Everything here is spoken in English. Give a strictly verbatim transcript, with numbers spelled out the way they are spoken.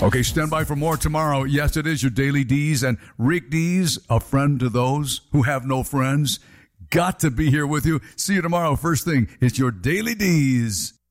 Okay, stand by for more tomorrow. Yes, it is your Daily D's, and Rick D's, a friend to those who have no friends. Got to be here with you. See you tomorrow. First thing, it's your Daily D's.